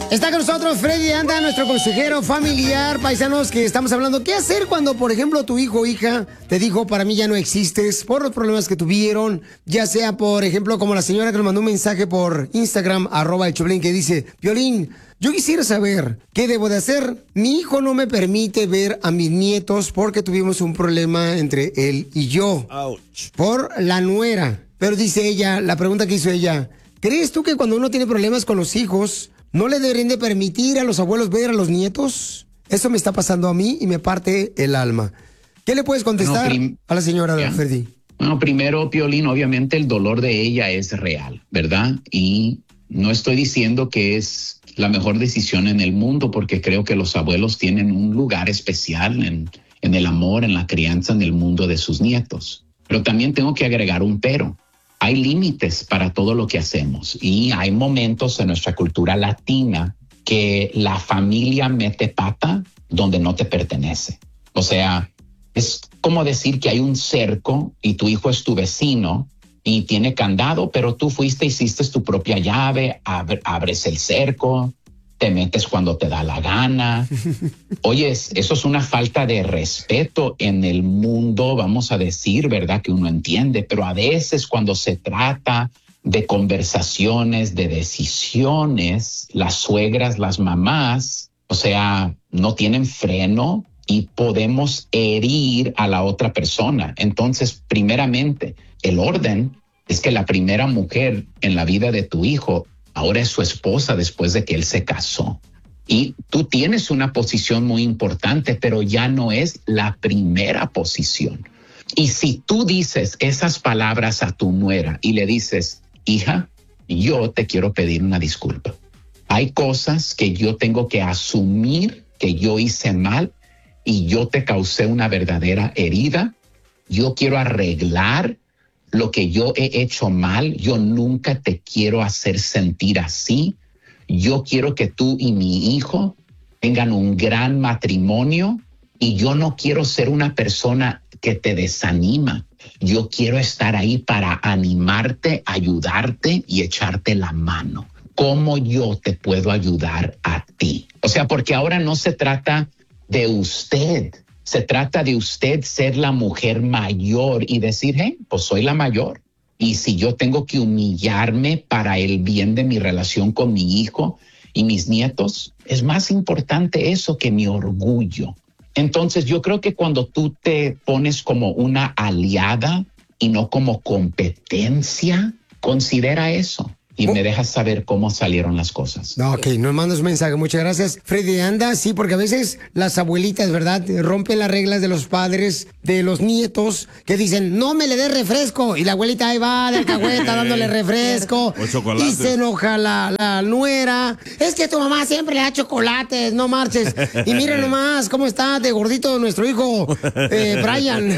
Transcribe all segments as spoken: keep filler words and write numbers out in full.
Está con nosotros Freddy Anda, nuestro consejero familiar, paisanos, que estamos hablando. ¿Qué hacer cuando, por ejemplo, tu hijo o hija te dijo, para mí ya no existes, por los problemas que tuvieron? Ya sea, por ejemplo, como la señora que nos mandó un mensaje por Instagram, arroba el Choplin, que dice, Piolín, yo quisiera saber qué debo de hacer. Mi hijo no me permite ver a mis nietos porque tuvimos un problema entre él y yo. Ouch. Por la nuera. Pero dice ella, la pregunta que hizo ella, ¿crees tú que cuando uno tiene problemas con los hijos, no le deberían de permitir a los abuelos ver a los nietos? Eso me está pasando a mí y me parte el alma. ¿Qué le puedes contestar no, a la señora de Freddy? Bueno, primero, Piolín, obviamente el dolor de ella es real, ¿verdad? Y no estoy diciendo que es la mejor decisión en el mundo, porque creo que los abuelos tienen un lugar especial en, en el amor, en la crianza, en el mundo de sus nietos. Pero también tengo que agregar un pero. Hay límites para todo lo que hacemos y hay momentos en nuestra cultura latina que la familia mete pata donde no te pertenece. O sea, es como decir que hay un cerco y tu hijo es tu vecino y tiene candado, pero tú fuiste, hiciste tu propia llave, ab- abres el cerco, te metes cuando te da la gana. Oye, eso es una falta de respeto en el mundo, vamos a decir, ¿verdad? Que uno entiende, pero a veces cuando se trata de conversaciones, de decisiones, las suegras, las mamás, o sea, no tienen freno y podemos herir a la otra persona. Entonces, primeramente, el orden es que la primera mujer en la vida de tu hijo ahora es su esposa después de que él se casó. Y tú tienes una posición muy importante, pero ya no es la primera posición. Y si tú dices esas palabras a tu nuera y le dices, hija, yo te quiero pedir una disculpa. Hay cosas que yo tengo que asumir que yo hice mal y yo te causé una verdadera herida. Yo quiero arreglar lo que yo he hecho mal. Yo nunca te quiero hacer sentir así. Yo quiero que tú y mi hijo tengan un gran matrimonio y yo no quiero ser una persona que te desanima. Yo quiero estar ahí para animarte, ayudarte y echarte la mano. ¿Cómo yo te puedo ayudar a ti? O sea, porque ahora no se trata de usted. Se trata de usted ser la mujer mayor y decir, hey, pues soy la mayor. Y si yo tengo que humillarme para el bien de mi relación con mi hijo y mis nietos, es más importante eso que mi orgullo. Entonces yo creo que cuando tú te pones como una aliada y no como competencia, considera eso. Y oh. me dejas saber cómo salieron las cosas. No, ok, nos mandas un mensaje. Muchas gracias. Freddy Anda, sí, porque a veces las abuelitas, ¿verdad? Rompen las reglas de los padres, de los nietos, que dicen, no me le des refresco. Y la abuelita ahí va de alcahueta dándole refresco. O chocolate. Y se enoja la, la nuera. Es que tu mamá siempre le da chocolates, no marches. Y miren nomás cómo está de gordito nuestro hijo, eh, Brian.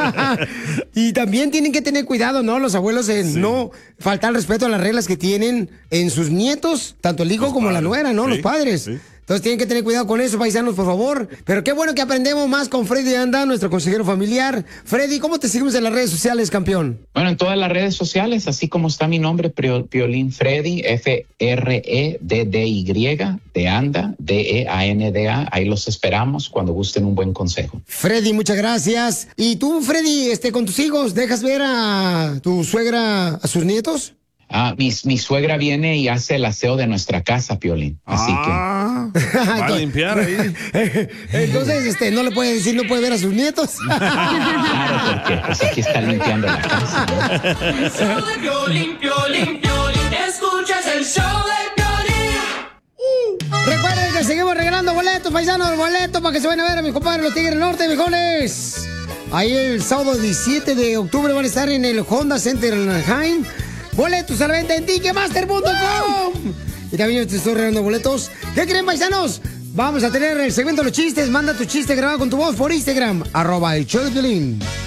Y también tienen que tener cuidado, ¿no? Los abuelos en sí. no faltar respeto a las reglas que tienen en sus nietos, tanto el hijo los como padres. La nuera, ¿no? Sí, los padres. Sí. Entonces tienen que tener cuidado con eso, paisanos, por favor. Pero qué bueno que aprendemos más con Freddy Anda, nuestro consejero familiar. Freddy, ¿cómo te seguimos en las redes sociales, campeón? Bueno, en todas las redes sociales, así como está mi nombre, Piolín Freddy, F R E D D Y, de Anda, D E A N D A. Ahí los esperamos cuando gusten un buen consejo. Freddy, muchas gracias. ¿Y tú, Freddy, este, con tus hijos, dejas ver a tu suegra, a sus nietos? Ah, mi, mi suegra viene y hace el aseo de nuestra casa, Piolín. Así ah, que... va a limpiar ahí. Entonces, este, no le puede decir, no puede ver a sus nietos. Claro, porque pues aquí está limpiando la casa, ¿no? El show de Piolín, Piolín, Piolín. Escuchas el show de Piolín. Uh, recuerden que seguimos regalando boletos, paisanos, boletos para que se vayan a ver a mis compadres, los Tigres del Norte, viejones. Ahí el sábado diecisiete de octubre van a estar en el Honda Center en Anaheim. Boletos a la venta en Ticketmaster punto com. Y también te estoy regalando boletos. ¿Qué creen, paisanos? Vamos a tener el segmento de los chistes. Manda tu chiste grabado con tu voz por Instagram. Arroba el show de Piolín.